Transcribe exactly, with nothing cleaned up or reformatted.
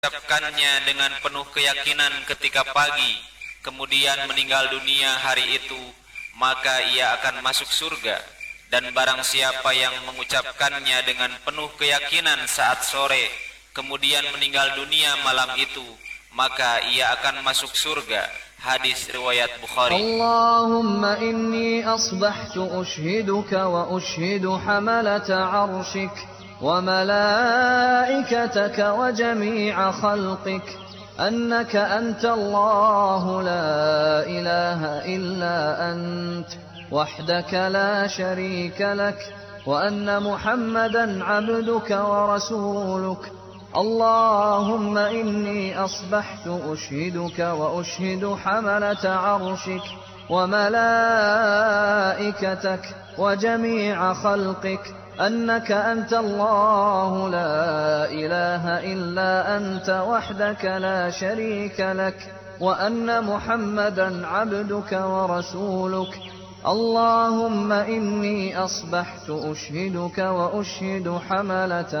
mengucapkannya dengan penuh keyakinan ketika pagi, kemudian meninggal dunia hari itu, maka ia akan masuk surga. Dan barang siapa yang mengucapkannya dengan penuh keyakinan saat sore, kemudian meninggal dunia malam itu, maka ia akan masuk surga. Hadis riwayat Bukhari. Allahumma inni asbahtu ushiduka wa ushidu hamalata arshik wa malaikataka wa jami'a khalqik annaka anta Allah la ilaha illa ant wahdaka la sharika lak wa anna Muhammadan abduka wa rasuluk. اللهم إني أصبحت أشهدك وأشهد حملة عرشك وملائكتك وجميع خلقك أنك أنت الله لا إله إلا أنت وحدك لا شريك لك وأن محمدا عبدك ورسولك. اللهم إني أصبحت أشهدك وأشهد حملة